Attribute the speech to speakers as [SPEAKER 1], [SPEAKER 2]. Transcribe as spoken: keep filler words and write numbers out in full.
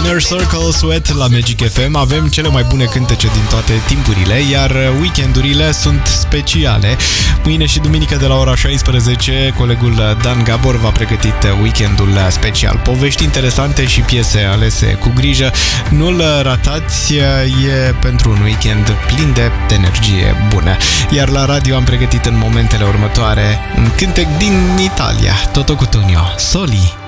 [SPEAKER 1] Inner Circle, Sweat la Magic F M. Avem cele mai bune cântece din toate timpurile, iar weekendurile sunt speciale. Mâine și duminică de la ora șaisprezece, colegul Dan Gabor v-a pregătit weekendul special. Povești interesante și piese alese cu grijă. Nu-l ratați, e pentru un weekend plin de energie bună. Iar la radio am pregătit în momentele următoare un cântec din Italia, Toto Cutugno, Soli.